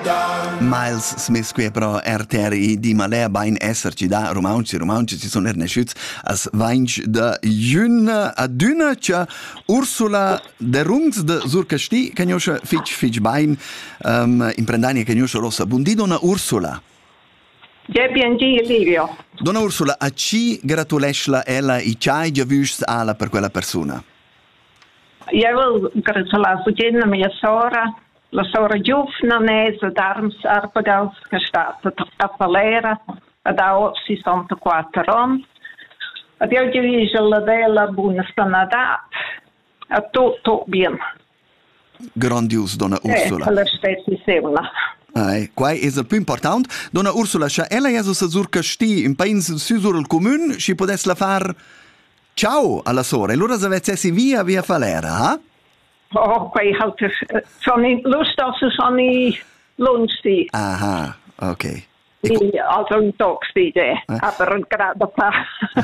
Miles Smith qui però RTR di Malea bain esserci da romanci ci sono ernesciuts as vainch da jün adüna cha Ursula de Rungs de Surcasti cagnoscia fitch bain imprendania cagnoscia rossa bundi donna Ursula. GPNG Livio. Donna Ursula, a ci gratulesla ella i chai già vus ala per quella persona? Io voglio gratulare a mia sorella, la sorella Giuffnanese d'Arms Arpagaus, che è stata a Valera, da 64 anni. E io gli dico la della buona stanada, a tutto bene. Grandios, donna Ursula. La stessa semna. Qua è il più importante. Donna Ursula, se ella è su Surcasti, in paese sur il comune, si potesse la far ciao alla sora. E allora se avessi via Valera, Oh, quei altri sono lustosi, sono i lunchi. Aha, ok. Altro toxi, aber gerade fa.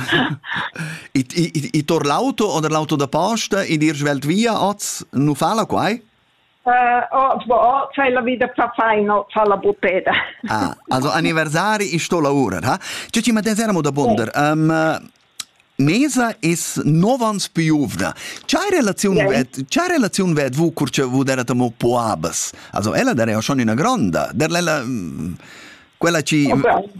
I tor l'auto o l'auto da posta e dir svelt via oz nu fala quai? C'è la vita fa no, fa la bottega. Also anniversari i sto la ora, ha? Ci ma deseramo da bonder. Nesa es novans piuvda. C'hai relazione ved vu curce vu derata mo poabas. Also ella der ja schon in a gronda. Der lella quella ci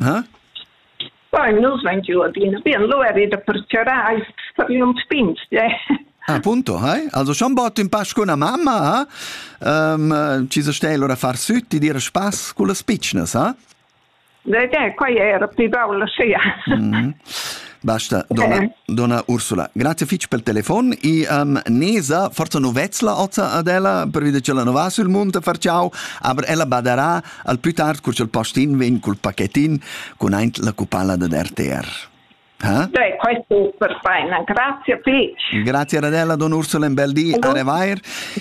Poi non svendi odina. Bien lo eri da percerai per un spinst, Appunto, Also schon bot in pas con a mamma, ci so stai allora far sütti dire spas con la spicnes, qua era più bravo sia. Basta, donna Ursula. Grazie fitch per il telefono. E Nesa, forse non vezzla ozza ad ella, per vedere che la non va sul mondo a far ciao, ma ella baderà al più tardi con il postin, ven col pacchettin, con la cupala dell'RTR. Questo per bene. Grazie Fitch. Grazie Radella, donna Ursula, un bel dì, a revair.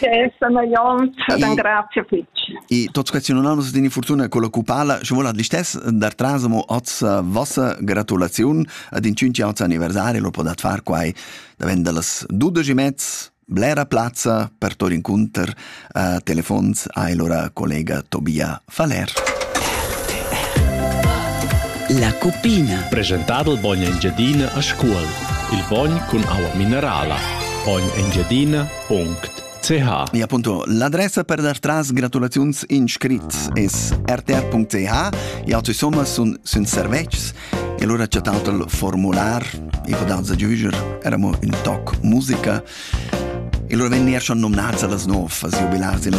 Grazie Fitch. E tutti questi non hanno di fortuna con la cupala, ci vuole l'istess dar trasamo oz vostra gratulazione ad incinci oz anniversario, lo potete fare qua da vendere le 12:30 Blera Plaza per tor incontr telefons ai loro collega Tobia Faler. La Cupina. Presentato il Bogna Engiadina a scuola. Il Bogna con acqua minerale. bognaengiadina.ch. E appunto l'adressa per dar tras gratulazioni inscrits è rtr.ch e altri insomma sono servizi e allora c'è tanto il formulare e potete aggiungere eravamo in toc musica e allora venire sono nominati alle 9 a jubilarsi